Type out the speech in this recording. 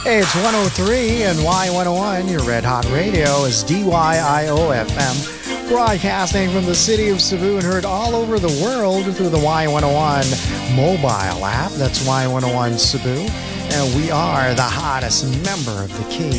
It's 103 and Y101. Your Red Hot Radio is DYIO FM. Broadcasting from the city of Cebu and heard all over the world through the Y101 mobile app. That's Y101 Cebu. And we are the hottest member of the